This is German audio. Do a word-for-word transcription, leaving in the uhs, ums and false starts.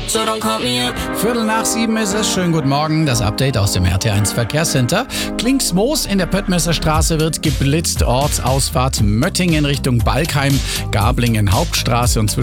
so don't call me up. Viertel nach sieben ist es. Schönen guten Morgen. Das Update aus dem R T eins Verkehrscenter. Klingsmoos in der Pöttmesser wird geblitzt. Ortsausfahrt Möttingen Richtung Balkheim. Gablingen Hauptstraße und zwischen